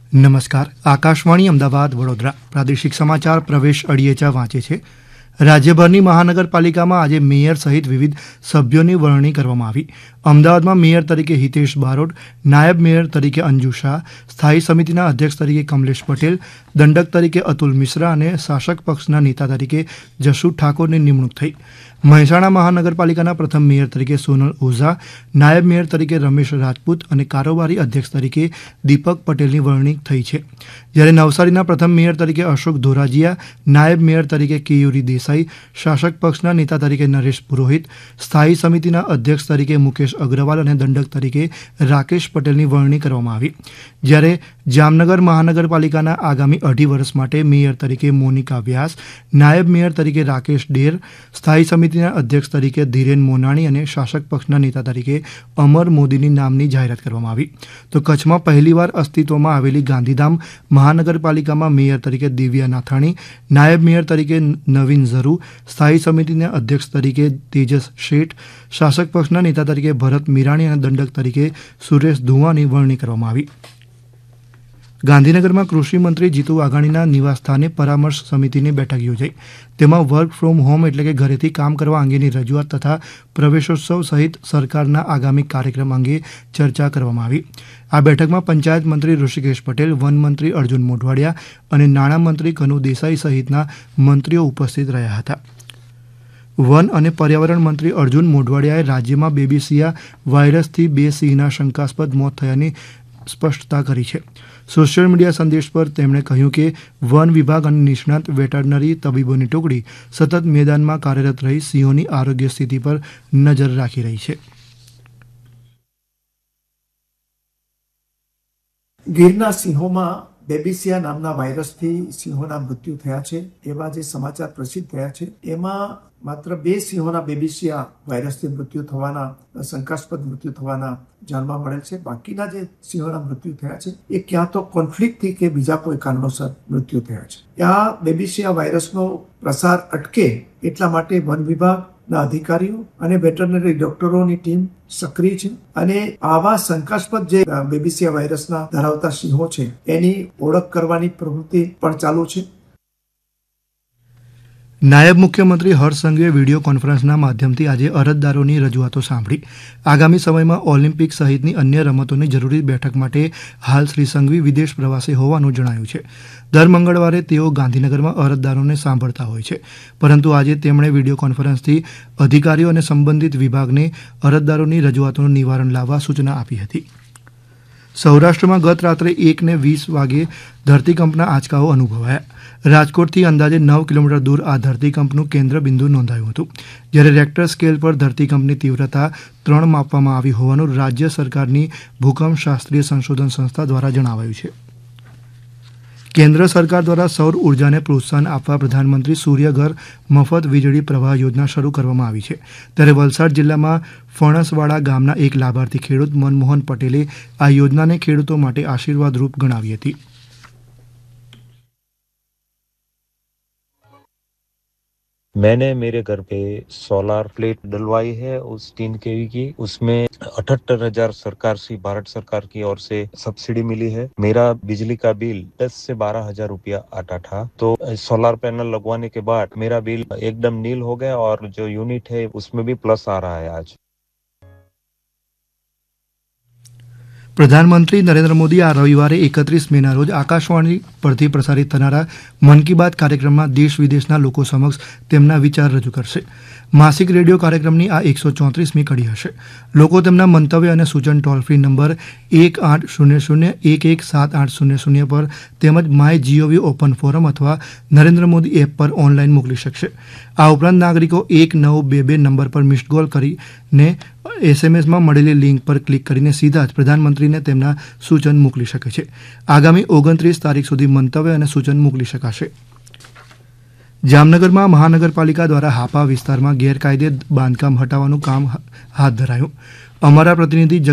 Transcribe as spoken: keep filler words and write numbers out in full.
નમસ્કાર. આકાશવાણી અમદાવાદ વડોદરા પ્રાદેશિક સમાચાર પ્રવેશ અડિયેચા વાંચે છે. રાજ્યભરની મહાનગરપાલિકામાં આજે મેયર સહિત વિવિધ સભ્યોની વરણી કરવામાં આવી. અમદાવાદમાં મેયર તરીકે હિતેશ બારોટ, નાયબ મેયર તરીકે અંજુ શાહ, સ્થાયી સમિતિના અધ્યક્ષ તરીકે કમલેશ પટેલ, દંડક તરીકે અતુલ મિશ્રા અને શાસક પક્ષના નેતા તરીકે જશુ ઠાકોરની નિમણૂક થઈ. મહેસાણા મહાનગરપાલિકાના પ્રથમ મેયર તરીકે સોનલ ઓઝા, નાયબ મેયર તરીકે રમેશ રાજપૂત અને કારોબારી અધ્યક્ષ તરીકે દીપક પટેલની વરણી થઈ છે. જ્યારે નવસારીના પ્રથમ મેયર તરીકે અશોક ધોરાજીયા, નાયબ મેયર તરીકે કેયુરી દેસાઈ, શાસક પક્ષના નેતા તરીકે નરેશ પુરોહિત, સ્થાયી સમિતિના અધ્યક્ષ તરીકે મુકેશ અગ્રવાલ અને દંડક તરીકે રાકેશ પટેલની વરણી કરવામાં આવી. જ્યારે જામનગર મહાનગરપાલિકાના આગામી અઢી વર્ષ માટે મેયર તરીકે મોનિકા વ્યાસ, નાયબ મેયર તરીકે રાકેશ ડેર, સ્થાયી સમિતિના અધ્યક્ષ તરીકે ધીરેન મોનાણી અને શાસક પક્ષના નેતા તરીકે અમર મોદીની નામની જાહેરાત કરવામાં આવી. તો કચ્છમાં પહેલીવાર અસ્તિત્વમાં આવેલી ગાંધીધામ મહાનગરપાલિકામાં મેયર તરીકે દિવ્યા નાથાણી, નાયબ મેયર તરીકે નવીન ઝરુ, સ્થાયી સમિતિના અધ્યક્ષ તરીકે તેજસ શેઠ, શાસક પક્ષના નેતા તરીકે ભરત મીરાણી અને દંડક તરીકે સુરેશ ધુવાની વરણી કરવામાં આવી. ગાંધીનગરમાં કૃષિ મંત્રી જીતુ વાઘાણીના નિવાસસ્થાને પરામર્શ સમિતિની બેઠક યોજાઈ. તેમાં વર્ક ફ્રોમ હોમ એટલે કે ઘરેથી કામ કરવા અંગેની રજૂઆત તથા પ્રવેશોત્સવ સહિત સરકારના આગામી કાર્યક્રમ અંગે ચર્ચા કરવામાં આવી. આ બેઠકમાં પંચાયત મંત્રી ઋષિકેશ પટેલ, વન મંત્રી અર્જુન મોઢવાડિયા અને નાણામંત્રી કનુ દેસાઈ સહિતના મંત્રીઓ ઉપસ્થિત રહ્યા હતા. વન અને પર્યાવરણ મંત્રી અર્જુન મોઢવાડિયાએ રાજ્યમાં બેબીસિયા વાયરસથી બે સિંહના શંકાસ્પદ મોત થયાની સ્પષ્ટતા કરી છે. સોશિયલ મીડિયા સંદેશ પર તેમણે કહ્યું કે વન વિભાગ અને નિષ્ણાત વેટરનરી તબીબોની ટુકડી સતત મેદાનમાં કાર્યરત રહી સિંહોની આરોગ્ય સ્થિતિ પર નજર રાખી રહી છે. ગીરના સિંહોમાં બેબીસિયા નામના વાયરસથી સિંહોના મૃત્યુ થયા છે એવા જે સમાચાર પ્રસિદ્ધ થયા છે એમાં માત્ર બે સિંહોના બેબીસિયા વાયરસથી મૃત્યુ થવાના શંકાસ્પદ મૃત્યુ થવાના જાણવા મળેલ છે. બાકીના જે સિંહોના મૃત્યુ થયા છે એ ક્યાં તો કોન્ફ્લિક્ટથી કે બીજા કોઈ કારણોસર મૃત્યુ થયા છે. આ બેબીસિયા વાયરસનો પ્રસાર અટકે એટલા માટે વન વિભાગના અધિકારીઓ અને વેટરનરી ડોક્ટરોની ટીમ સક્રિય છે અને આવા શંકાસ્પદ જે બેબીસિયા વાયરસના ધરાવતા સિંહો છે એની ઓળખ કરવાની પ્રવૃત્તિ પણ ચાલુ છે. નાયબ મુખ્યમંત્રી હર્ષ સંઘવીએ વિડીયો કોન્ફરન્સના માધ્યમથી આજે અરજદારોની રજૂઆતો સાંભળી. આગામી સમયમાં ઓલિમ્પિક સહિતની અન્ય રમતોની જરૂરી બેઠક માટે હાલ શ્રી સંઘવી વિદેશ પ્રવાસે હોવાનું જણાયું છે. દર મંગળવારે તેઓ ગાંધીનગરમાં અરજદારોને સાંભળતા હોય છે, પરંતુ આજે તેમણે વિડીયો કોન્ફરન્સથી અધિકારીઓ અને સંબંધિત વિભાગને અરજદારોની રજૂઆતોનું નિવારણ લાવવા સૂચના આપી હતી. સૌરાષ્ટ્રમાં ગત રાત્રે એક ને વીસ વાગે ધરતીકંપના આંચકાઓ અનુભવાયા. રાજકોટથી અંદાજે નવ કિલોમીટર દૂર આ ધરતીકંપનું કેન્દ્ર બિંદુ નોંધાયું હતું. જ્યારે રેક્ટર સ્કેલ પર ધરતીકંપની તીવ્રતા ત્રણ માપવામાં આવી હોવાનું રાજ્ય સરકારની ભૂકંપ શાસ્ત્રીય સંશોધન સંસ્થા દ્વારા જણાવાયું છે. કેન્દ્ર સરકાર દ્વારા સૌર ઉર્જાને પ્રોત્સાહન આપવા પ્રધાનમંત્રી સૂર્યઘર મફત વીજળી પ્રવાહ યોજના શરૂ કરવામાં આવી છે. ત્યારે વલસાડ જિલ્લામાં ફણસવાડા ગામના એક લાભાર્થી ખેડૂત મનમોહન પટેલે આ યોજનાને ખેડૂતો માટે આશીર્વાદરૂપ ગણાવી હતી. मैंने मेरे घर पे सोलार प्लेट डलवाई है उस तीन केवी की. उसमें अठहत्तर हजार सरकार से भारत सरकार की ओर से सब्सिडी मिली है. मेरा बिजली का बिल दस से बारह हजार रुपया आता था, तो सोलार पैनल लगवाने के बाद मेरा बिल एकदम नील हो गया और जो यूनिट है उसमें भी प्लस आ रहा है. आज પ્રધાનમંત્રી નરેન્દ્ર મોદી આ રવિવારે એકત્રીસ મેના રોજ આકાશવાણી પરથી પ્રસારિત થનારા મન કી બાત કાર્યક્રમમાં દેશ વિદેશના લોકો સમક્ષ તેમના વિચાર રજૂ કરશે. માસિક રેડિયો કાર્યક્રમની આ એકસો ચોત્રીસમી કડી હશે. લોકો તેમના મંતવ્ય અને સૂચન ટોલ ફ્રી નંબર એક આઠ શૂન્ય શૂન્ય એક એક સાત આઠ શૂન્ય શૂન્ય પર તેમજ માય જીઓવી ઓપન ફોરમ અથવા નરેન્દ્ર મોદી એપ પર ઓનલાઈન મોકલી શકશે. આ ઉપરાંત નાગરિકો એક નવ બે બે નંબર પર મિસ્ડ કોલ કરીને એસએમએસમાં મળેલી લિંક પર ક્લિક કરીને સીધા જ પ્રધાનમંત્રીને તેમના સૂચન મોકલી શકે છે. આગામી ઓગણત્રીસ તારીખ સુધી મંતવ્ય અને સૂચન મોકલી શકાશે. જામનગરમાં મહાનગરપાલિકા દ્વારા હાપા વિસ્તારમાં ગેરકાયદે બાંધકામ હટાવવાનું કામ હાથ ધરાયું. અમારા પ્રતિનિધિ